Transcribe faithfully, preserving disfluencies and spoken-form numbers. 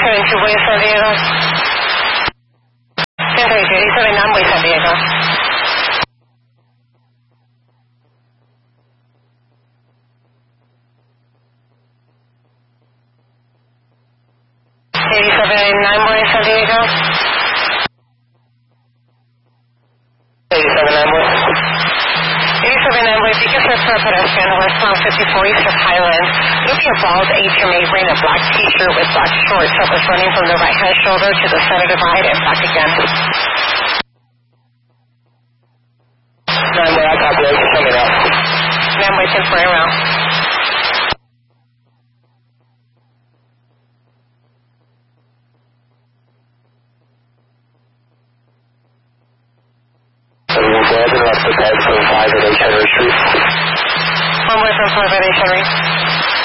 eighty-seven two Boy San Diego. ten thirty-two, eighty-seven nine Boy San Diego. eighty-seven nine Boy San Diego. eighty-seven nine Boy. eighty-seven nine Boy, you can search for a pedestrian westbound fifty-four East of Highland. Looking at bald atrium eight wearing a black t-shirt with black shorts that was running from the right hand shoulder to the center divide and back again. nine Boy, I copy you. Coming up. nine Boy, ten four around. One Boy from five at H Henry Street. One Boy from five at H Henry.